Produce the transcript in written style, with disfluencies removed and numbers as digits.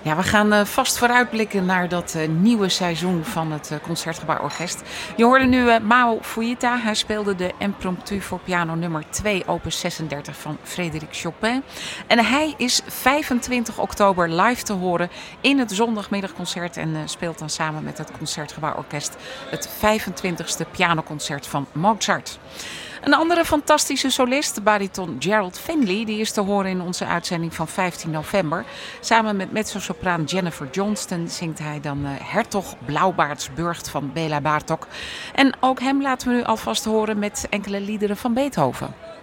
Ja, we gaan vast vooruitblikken naar dat nieuwe seizoen van het Concertgebouworkest. Je hoorde nu Mao Fujita. Hij speelde de Impromptu voor piano nummer 2, opus 36 van Frédéric Chopin. En hij is 25 oktober live te horen in het zondagmiddagconcert en speelt dan samen met het Concertgebouworkest het 25e pianoconcert van Mozart. Een andere fantastische solist, de bariton Gerald Finley, die is te horen in onze uitzending van 15 november. Samen met mezzosopraan Jennifer Johnston zingt hij dan Hertog Blauwbaardsburgt van Béla Bartók. En ook hem laten we nu alvast horen met enkele liederen van Beethoven.